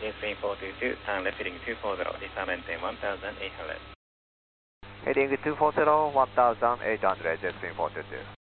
Jetstream 422, turn left heading 240, descend maintain 1800. Heading 240, 1800, Jetstream 422.